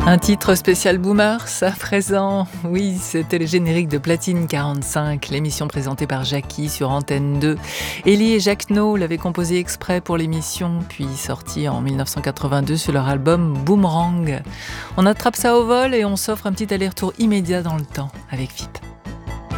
Un titre spécial Boomers à présent. Oui, c'était le générique de Platine 45, l'émission présentée par Jackie sur Antenne 2. Ellie et Jacques No l'avaient composé exprès pour l'émission, puis sorti en 1982 sur leur album Boomerang. On attrape ça au vol et on s'offre un petit aller-retour immédiat dans le temps avec FIP.